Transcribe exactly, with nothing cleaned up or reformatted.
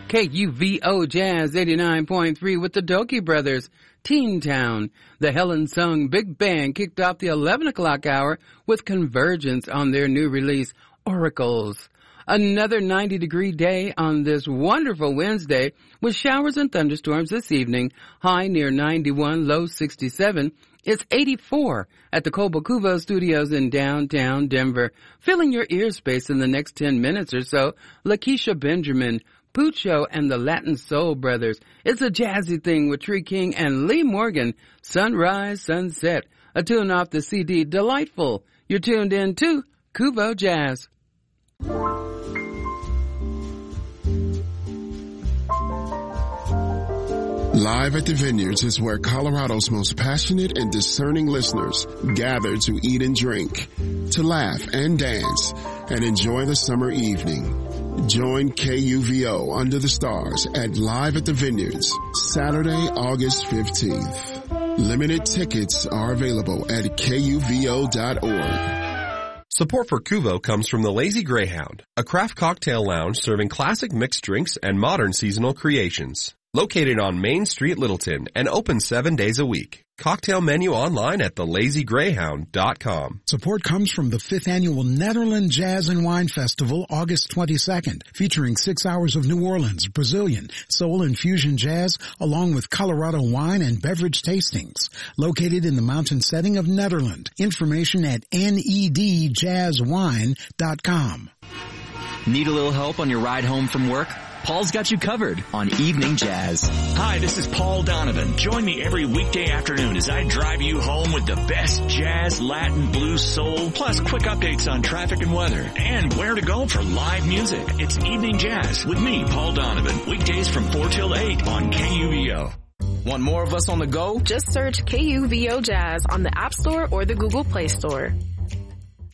K U V O Jazz eighty-nine point three with the Dokie Brothers, Teen Town. The Helen Sung Big Band kicked off the eleven o'clock hour with Convergence on their new release, Oracles. Another ninety-degree day on this wonderful Wednesday with showers and thunderstorms this evening, high near ninety-one, low sixty-seven. It's eighty-four at the Cobo-Cuvo Studios in downtown Denver. Filling your ear space in the next ten minutes or so, Lakeisha Benjamin, Pucho and the Latin Soul Brothers. It's a jazzy thing with Tree King and Lee Morgan. Sunrise, Sunset. A tune off the C D Delightful. You're tuned in to Cuvo Jazz. Live at the Vineyards is where Colorado's most passionate and discerning listeners gather to eat and drink, to laugh and dance, and enjoy the summer evening. Join K U V O Under the Stars at Live at the Vineyards, Saturday, August fifteenth. Limited tickets are available at K U V O dot org. Support for Cuvo comes from the Lazy Greyhound, a craft cocktail lounge serving classic mixed drinks and modern seasonal creations. Located on Main Street, Littleton, and open seven days a week. Cocktail menu online at the lazy greyhound dot com. Support comes from the fifth Annual Netherlands Jazz and Wine Festival, August twenty-second, featuring six hours of New Orleans, Brazilian, soul and fusion jazz, along with Colorado wine and beverage tastings. Located in the mountain setting of Netherlands. Information at N E D jazz wine dot com. Need a little help on your ride home from work? Paul's got you covered on Evening Jazz. Hi, this is Paul Donovan. Join me every weekday afternoon as I drive you home with the best jazz, Latin, blues, soul, plus quick updates on traffic and weather, and where to go for live music. It's Evening Jazz with me, Paul Donovan, weekdays from four till eight on K U V O. Want more of us on the go? Just search K U V O Jazz on the App Store or the Google Play Store.